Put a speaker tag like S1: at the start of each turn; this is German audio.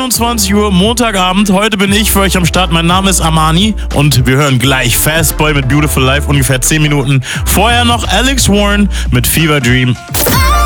S1: 21 Uhr, Montagabend. Heute bin ich für euch am Start. Mein Name ist Amani und wir hören gleich Fastboy mit Beautiful Life, ungefähr 10 Minuten. Vorher noch Alex Warren mit Fever Dream.